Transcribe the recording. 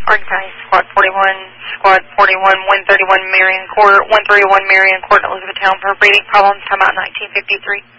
Orange County Squad 41, 131 Marion Court, Elizabethtown for breathing problems, come out 1953.